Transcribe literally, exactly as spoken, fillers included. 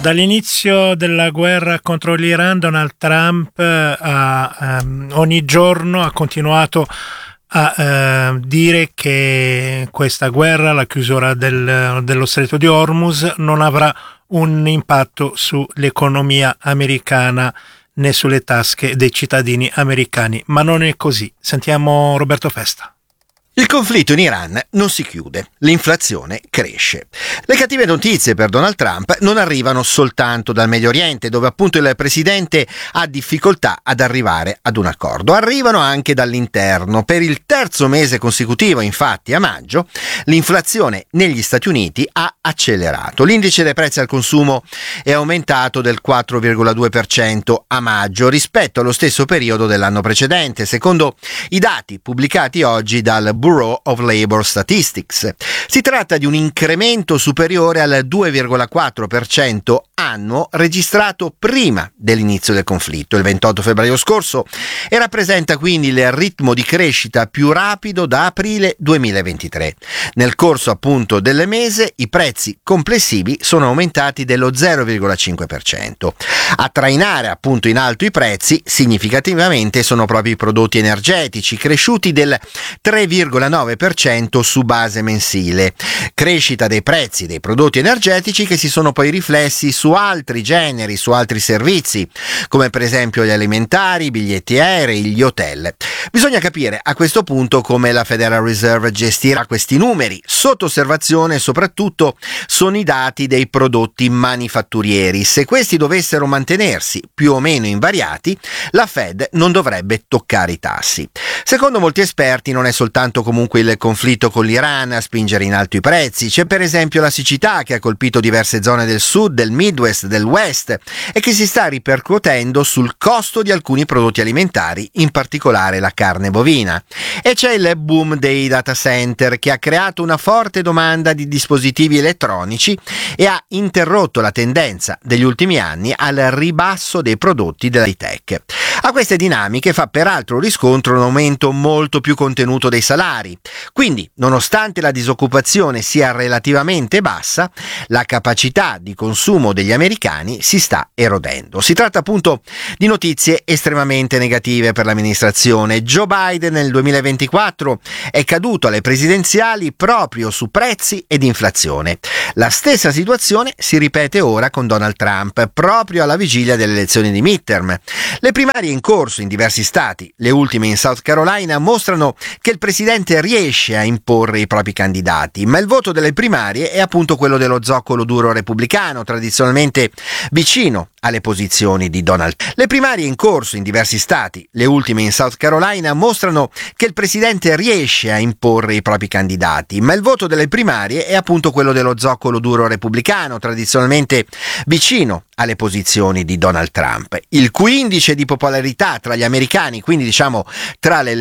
Dall'inizio della guerra contro l'Iran, Donald Trump eh, ha, ehm, ogni giorno ha continuato a eh, dire che questa guerra, la chiusura del, dello Stretto di Hormuz, non avrà un impatto sull'economia americana né sulle tasche dei cittadini americani. Ma non è così. Sentiamo Roberto Festa. Il conflitto in Iran non si chiude, l'inflazione cresce. Le cattive notizie per Donald Trump non arrivano soltanto dal Medio Oriente, dove appunto il presidente ha difficoltà ad arrivare ad un accordo. Arrivano anche dall'interno. Per il terzo mese consecutivo, infatti, a maggio, l'inflazione negli Stati Uniti ha accelerato. L'indice dei prezzi al consumo è aumentato del quattro virgola due per cento a maggio rispetto allo stesso periodo dell'anno precedente, secondo i dati pubblicati oggi dal Bureau of Labor Statistics. Si tratta di un incremento superiore al due virgola quattro per cento annuo registrato prima dell'inizio del conflitto, il ventotto febbraio scorso, e rappresenta quindi il ritmo di crescita più rapido da aprile duemilaventitré. Nel corso appunto del mese i prezzi complessivi sono aumentati dello zero virgola cinque per cento. A trainare appunto in alto i prezzi significativamente sono proprio i prodotti energetici, cresciuti del tre virgola nove per cento su base mensile. Crescita dei prezzi dei prodotti energetici che si sono poi riflessi su altri generi, su altri servizi, come per esempio gli alimentari, i biglietti aerei, gli hotel. Bisogna capire a questo punto come la Federal Reserve gestirà questi numeri. Sotto osservazione soprattutto sono i dati dei prodotti manifatturieri. Se questi dovessero mantenersi più o meno invariati, la Fed non dovrebbe toccare i tassi. Secondo molti esperti non è soltanto comunque il conflitto con l'Iran a spingere in alto i prezzi. C'è per esempio la siccità che ha colpito diverse zone del sud, del Midwest, del West e che si sta ripercuotendo sul costo di alcuni prodotti alimentari, in particolare la carne bovina. E c'è il boom dei data center che ha creato una forte domanda di dispositivi elettronici e ha interrotto la tendenza degli ultimi anni al ribasso dei prodotti della high-tech. A queste dinamiche fa peraltro riscontro un aumento molto più contenuto dei salari. Quindi, nonostante la disoccupazione sia relativamente bassa, la capacità di consumo degli americani si sta erodendo. Si tratta appunto di notizie estremamente negative per l'amministrazione. Joe Biden nel duemilaventiquattro è caduto alle presidenziali proprio su prezzi ed inflazione. La stessa situazione si ripete ora con Donald Trump, proprio alla vigilia delle elezioni di midterm. Le primarie in corso in diversi stati, le ultime in South Carolina, mostrano che il presidente riesce a imporre i propri candidati, ma il voto delle primarie è appunto quello dello zoccolo duro repubblicano, tradizionalmente vicino alle posizioni di Donald Trump. Le primarie in corso in diversi stati, le ultime in South Carolina, mostrano che il presidente riesce a imporre i propri candidati, ma il voto delle primarie è appunto quello dello zoccolo duro repubblicano, tradizionalmente vicino alle posizioni di Donald Trump, il cui indice di popolarità tra gli americani, quindi diciamo tra le